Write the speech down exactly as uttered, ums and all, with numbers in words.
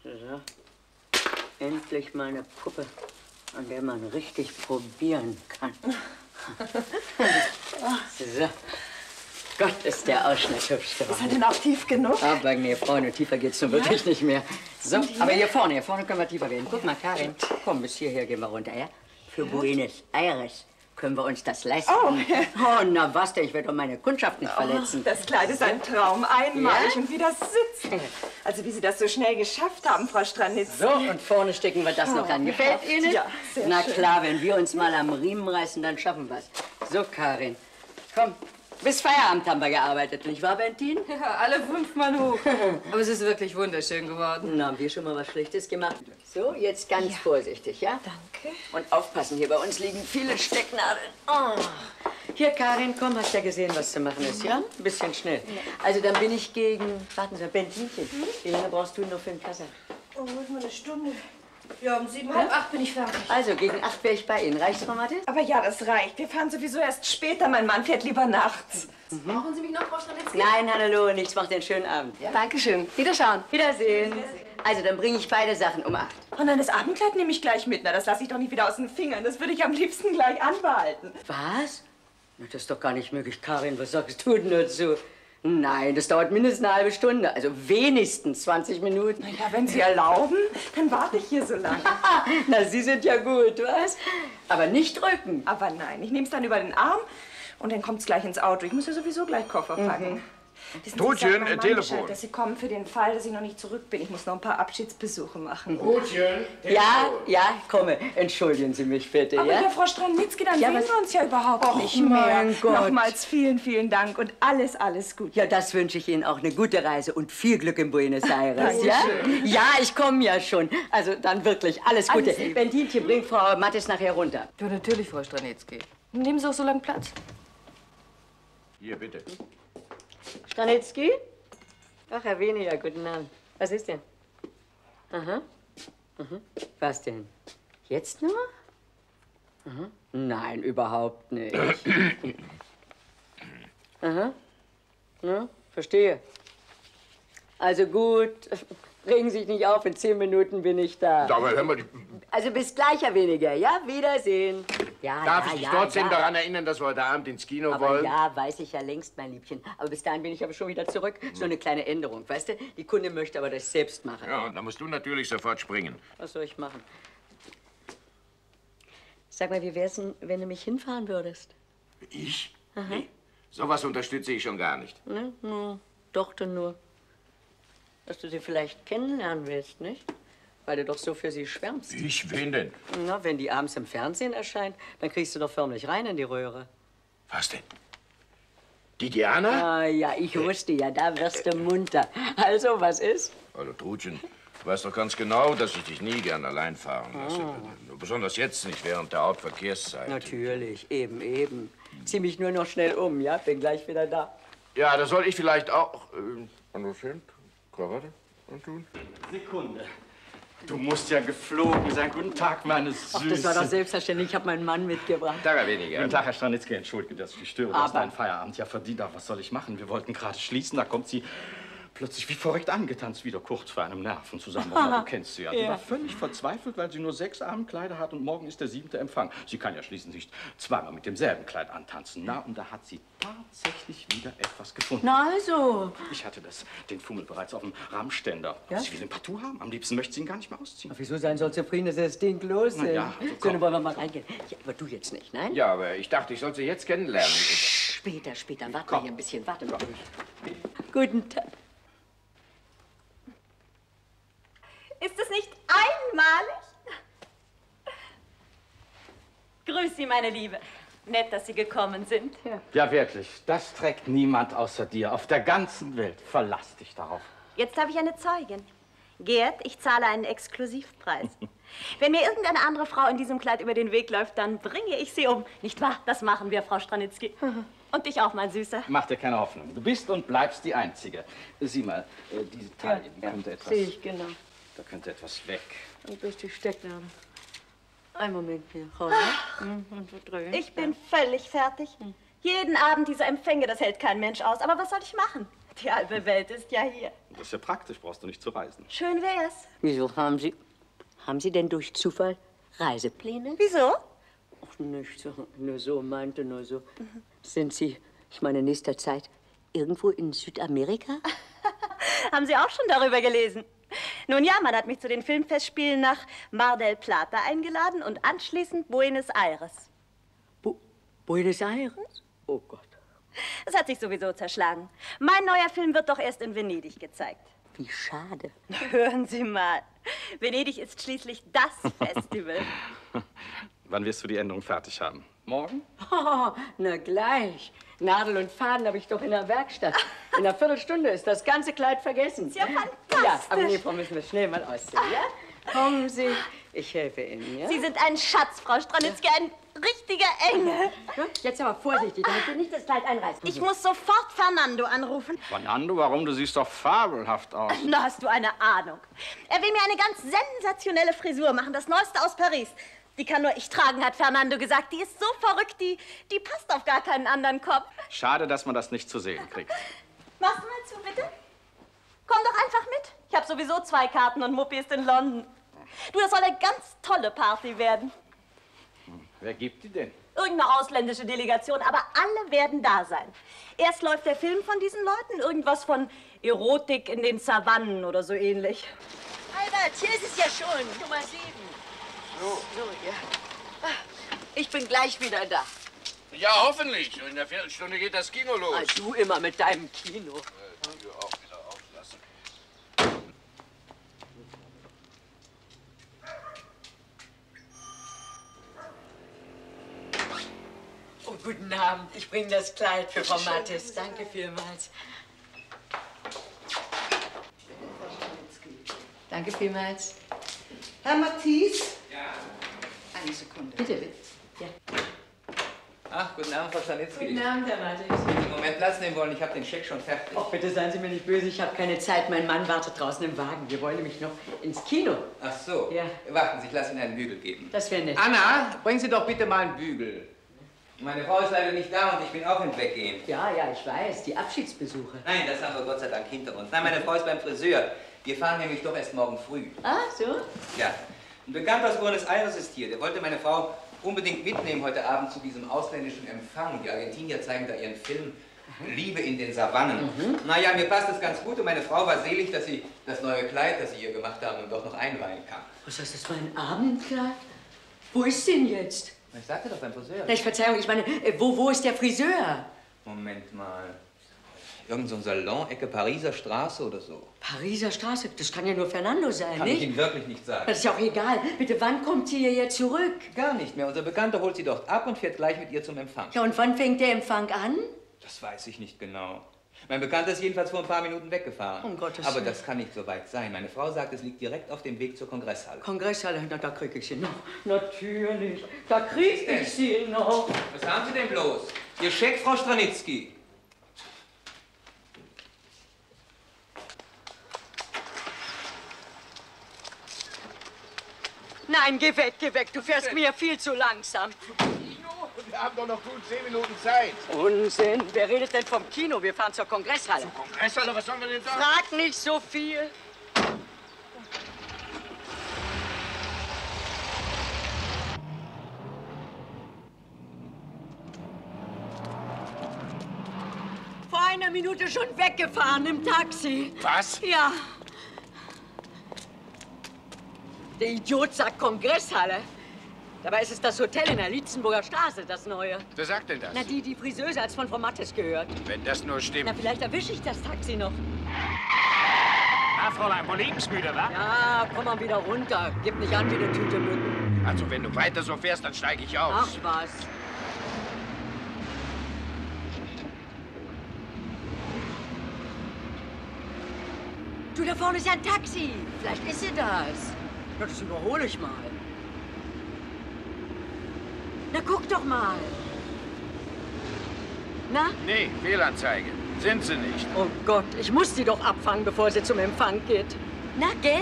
So. Endlich mal eine Puppe, an der man richtig probieren kann. So. Gott, ist der Ausschnitt hübsch geworden. Ist er denn auch tief genug? Aber nee, Freunde, tiefer geht's nun wirklich ja? nicht mehr. So, hier? Aber hier vorne, hier vorne können wir tiefer gehen. Guck mal, Karin, komm, bis hierher gehen wir runter, ja? Für Buenos Aires können wir uns das leisten. Oh, oh na was denn, ich werde doch meine Kundschaft nicht verletzen. Oh, das Kleid ist ein Traum, einmalig. Ja? Und wie das sitzt. Also wie Sie das so schnell geschafft haben, Frau Stranitzky. So, und vorne stecken wir das oh, noch an. Gefällt Ihnen? Ja, sehr Na schön. klar, wenn wir uns mal am Riemen reißen, dann schaffen wir es. So, Karin, komm. Bis Feierabend haben wir gearbeitet, nicht wahr, Bentin? Ja, alle fünfmal hoch. Aber es ist wirklich wunderschön geworden. Na, haben wir schon mal was Schlechtes gemacht? So, jetzt ganz ja. vorsichtig, ja? Danke. Und aufpassen, hier bei uns liegen viele Stecknadeln. Oh. Hier, Karin, komm, hast ja gesehen, was zu machen ist, ja? Ein bisschen schnell. Ja. Also, dann bin ich gegen, warten Sie, Bentinchen, hm? wie lange brauchst du noch für den Kasser? Oh, mal eine Stunde. Ja, um sieben, halb acht bin ich fertig. Also, gegen acht wäre ich bei Ihnen. Reicht's, Frau Mathis? Aber ja, das reicht. Wir fahren sowieso erst später. Mein Mann fährt lieber nachts. Mhm. Brauchen Sie mich noch, Frau Stranitzky? Nein, Hannelore, nichts. Macht den schönen Abend. Ja? Dankeschön. Wiederschauen. Wiedersehen. Wiedersehen. Also, dann bringe ich beide Sachen um acht. Oh nein, das Abendkleid nehme ich gleich mit. Na, das lasse ich doch nicht wieder aus den Fingern. Das würde ich am liebsten gleich anbehalten. Was? Na, das ist doch gar nicht möglich, Karin. Was sagst du denn dazu? Nein, das dauert mindestens eine halbe Stunde. Also wenigstens zwanzig Minuten. Na ja, wenn Sie erlauben, dann warte ich hier so lange. Na, Sie sind ja gut, was? Aber nicht drücken. Aber nein, ich nehme es dann über den Arm und dann kommt es gleich ins Auto. Ich muss ja sowieso gleich Koffer packen. Mhm. Trudchen, äh, Telefon. Bescheid, dass Sie kommen für den Fall, dass ich noch nicht zurück bin. Ich muss noch ein paar Abschiedsbesuche machen. Trudchen, ja, ja, ich komme. Entschuldigen Sie mich bitte, aber ja? ja, Frau Stranitzky, dann ja, sehen wir uns ja überhaupt Och, nicht mehr. Mein Gott. Nochmals vielen, vielen Dank und alles, alles gut. Ja, das wünsche ich Ihnen auch. Eine gute Reise und viel Glück in Buenos Aires, ja? Ja, ich komme ja schon. Also dann wirklich alles Gute. Alles Bentinchen, bringt Frau Mathis nachher runter. Ja, natürlich, Frau Stranitzky. Nehmen Sie auch so lange Platz. Hier, bitte. Stranitzky? Ach, Herr Weniger, guten Abend. Was ist denn? Aha. Mhm. Was denn? Jetzt nur? Aha. Nein, überhaupt nicht. Aha. Ja, verstehe. Also gut, regen Sie sich nicht auf, in zehn Minuten bin ich da. Aber hör mal, also bis gleich, Herr Weniger, ja? Wiedersehen. Ja, darf ja, ich dich ja, trotzdem ja. daran erinnern, dass wir heute Abend ins Kino aber wollen? Ja, weiß ich ja längst, mein Liebchen. Aber bis dahin bin ich aber schon wieder zurück. So eine kleine Änderung, weißt du? Die Kunde möchte aber das selbst machen. Ja, und dann musst du natürlich sofort springen. Was soll ich machen? Sag mal, wie wär's denn, wenn du mich hinfahren würdest? Ich? Aha. Nee, sowas unterstütze ich schon gar nicht. Ne? No, doch, denn nur. Dass du sie vielleicht kennenlernen willst, nicht? Weil du doch so für sie schwärmst. Ich? Wen denn? Na, wenn die abends im Fernsehen erscheint, dann kriegst du doch förmlich rein in die Röhre. Was denn? Die Diana? Ah, ja, ich wusste ja, da wirst du munter. Also, was ist? Also, Trudchen, du weißt doch ganz genau, dass ich dich nie gern allein fahren lasse. Oh. Besonders jetzt nicht, während der Hauptverkehrszeit. Natürlich, eben, eben. Zieh mich nur noch schnell um, ja? Bin gleich wieder da. Ja, da soll ich vielleicht auch... Äh, Hallo, Schön, Krawatte antun? Sekunde. Du musst ja geflogen sein. Guten Tag, meine Süße. Ach, das war doch selbstverständlich. Ich habe meinen Mann mitgebracht. Da weniger. Guten Tag, Herr Stranitzky. Entschuldige, dass ich dich störe. Du Aber hast deinen Feierabend ja verdient. Aber was soll ich machen? Wir wollten gerade schließen. Da kommt sie plötzlich wie verrückt angetanzt, wieder kurz vor einem Nervenzusammenbruch. Du kennst sie ja. Sie Ja. war völlig verzweifelt, weil sie nur sechs Abendkleider hat und morgen ist der siebte Empfang. Sie kann ja schließlich nicht zweimal mit demselben Kleid antanzen. Na, und da hat sie tatsächlich wieder etwas gefunden. Na also. Ich hatte das, den Fummel bereits auf dem Rahmenständer. Ja? Sie will den partout haben. Am liebsten möchte sie ihn gar nicht mehr ausziehen. Ach, wieso sein soll zufrieden, dass das Ding los ist? Na ja, also so, komm. dann wollen wir mal reingehen. Ja, aber du jetzt nicht, nein? Ja, aber ich dachte, ich sollte sie jetzt kennenlernen. Später, später. Warte Komm. mal hier ein bisschen. Warte mal. Guten Tag. Ist es nicht einmalig? Grüß Sie, meine Liebe. Nett, dass Sie gekommen sind. Ja. Ja, wirklich. Das trägt niemand außer dir. Auf der ganzen Welt. Verlass dich darauf. Jetzt habe ich eine Zeugin. Gerd, ich zahle einen Exklusivpreis. Wenn mir irgendeine andere Frau in diesem Kleid über den Weg läuft, dann bringe ich sie um. Nicht wahr? Das machen wir, Frau Stranitzky. Und dich auch, mein Süßer. Mach dir keine Hoffnung. Du bist und bleibst die Einzige. Sieh mal, äh, diese Taille, die ja, könnte etwas... Sehe ich, genau. Da könnte etwas weg. Und durch die Stecknadel. Ein Moment hier, Frau. Mhm, und so drehen. Ich bin völlig fertig. Jeden Abend diese Empfänge, das hält kein Mensch aus. Aber was soll ich machen? Die halbe Welt ist ja hier. Das ist ja praktisch, brauchst du nicht zu reisen. Schön wär's. Wieso haben Sie, haben Sie denn durch Zufall Reisepläne? Wieso? Ach, nicht so, nur so, meinte nur so. Mhm. Sind Sie, ich meine, in nächster Zeit irgendwo in Südamerika? Haben Sie auch schon darüber gelesen? Nun ja, man hat mich zu den Filmfestspielen nach Mar del Plata eingeladen und anschließend Buenos Aires. Bu Buenos Aires? Oh Gott. Es hat sich sowieso zerschlagen. Mein neuer Film wird doch erst in Venedig gezeigt. Wie schade. Hören Sie mal. Venedig ist schließlich das Festival. Wann wirst du die Änderung fertig haben? Morgen? Oh, na gleich. Nadel und Faden habe ich doch in der Werkstatt. In einer Viertelstunde ist das ganze Kleid vergessen. Ist ja fantastisch. Ja, aber nee, Frau, müssen wir schnell mal ausziehen, ja? Kommen Sie, ich helfe Ihnen, ja? Sie sind ein Schatz, Frau Stranitzky, ein richtiger Engel. Jetzt aber vorsichtig, damit Sie nicht das Kleid einreißen. Ich muss sofort Fernando anrufen. Fernando, warum? Du siehst doch fabelhaft aus. Na, hast du eine Ahnung. Er will mir eine ganz sensationelle Frisur machen, das Neueste aus Paris. Die kann nur ich tragen, hat Fernando gesagt. Die ist so verrückt, die, die passt auf gar keinen anderen Kopf. Schade, dass man das nicht zu sehen kriegt. Machst du mal zu, bitte? Komm doch einfach mit. Ich habe sowieso zwei Karten und Muppi ist in London. Du, das soll eine ganz tolle Party werden. Hm. Wer gibt die denn? Irgendeine ausländische Delegation, aber alle werden da sein. Erst läuft der Film von diesen Leuten, irgendwas von Erotik in den Savannen oder so ähnlich. Albert, hier ist es ja schon, Nummer sieben. So. So, ja. Ich bin gleich wieder da. Ja, hoffentlich. In der Viertelstunde geht das Kino los. Ah, du immer mit deinem Kino. Äh, die auch wieder auflassen. Oh, guten Abend. Ich bringe das Kleid für Frau Mattes. Danke vielmals. Danke vielmals. Herr Mathies? Ja? Eine Sekunde. Bitte, bitte. Ja. Ach, guten Abend, Frau Stranitzky. Guten Abend, Herr Mattes. Wenn Sie einen Moment Platz nehmen wollen, ich habe den Scheck schon fertig. Oh, bitte seien Sie mir nicht böse. Ich habe keine Zeit. Mein Mann wartet draußen im Wagen. Wir wollen nämlich noch ins Kino. Ach so. Ja. Warten Sie, ich lasse Ihnen einen Bügel geben. Das wäre nett. Anna, bringen Sie doch bitte mal einen Bügel. Meine Frau ist leider nicht da und ich bin auch im Weggehen. Ja, ja, ich weiß. Die Abschiedsbesuche. Nein, das haben wir Gott sei Dank hinter uns. Nein, meine Frau ist beim Friseur. Wir fahren nämlich doch erst morgen früh. Ah, so? Ja. Ein Bekannter aus Buenos Aires ist hier. Der wollte meine Frau unbedingt mitnehmen heute Abend zu diesem ausländischen Empfang. Die Argentinier zeigen da ihren Film Liebe in den Savannen. Mhm. Naja, mir passt das ganz gut und meine Frau war selig, dass sie das neue Kleid, das sie ihr gemacht haben, nun doch noch einweihen kann. Was heißt das für ein Abendkleid? Wo ist denn jetzt? Ich sagte doch beim Friseur. Na, ich Verzeihung, ich meine, äh, wo, wo ist der Friseur? Moment mal. Irgend so ein Salon, Ecke Pariser Straße oder so. Pariser Straße? Das kann ja nur Fernando sein, Kann nicht? ich Ihnen wirklich nicht sagen. Das ist ja auch egal. Bitte, wann kommt sie hierher zurück? Gar nicht mehr. Unser Bekannter holt sie dort ab und fährt gleich mit ihr zum Empfang. Ja, und wann fängt der Empfang an? Das weiß ich nicht genau. Mein Bekannter ist jedenfalls vor ein paar Minuten weggefahren. Um Gottes Aber Willen. das kann nicht so weit sein. Meine Frau sagt, es liegt direkt auf dem Weg zur Kongresshalle. Kongresshalle, na, da krieg ich sie noch. Natürlich, da krieg ich sie noch. Was haben Sie denn bloß? Ihr Scheck, Frau Stranitzky. Nein, geh weg, geh weg. Du fährst mir viel zu langsam. Wir haben doch noch gut zehn Minuten Zeit. Unsinn. Wer redet denn vom Kino? Wir fahren zur Kongresshalle. Kongresshalle, was sollen wir denn da? Frag nicht so viel. Vor einer Minute schon weggefahren im Taxi. Was? Ja. Der Idiot sagt Kongresshalle. Dabei ist es das Hotel in der Lietzenburger Straße, das neue. Wer sagt denn das? Na, die, die Friseuse hat's von Frau Mattes gehört. Wenn das nur stimmt. Na, vielleicht erwische ich das Taxi noch. Na, Fräulein, wo liegen's müde, wa? Ja, komm mal wieder runter. Gib nicht an wie eine Tüte Mücken. Also, wenn du weiter so fährst, dann steige ich aus. Ach was. Du, da vorne ist ja ein Taxi. Vielleicht ist sie das. Na, das überhole ich mal. Na, guck doch mal. Na? Nee, Fehlanzeige. Sind sie nicht. Oh Gott, ich muss sie doch abfangen, bevor sie zum Empfang geht. Na, gell?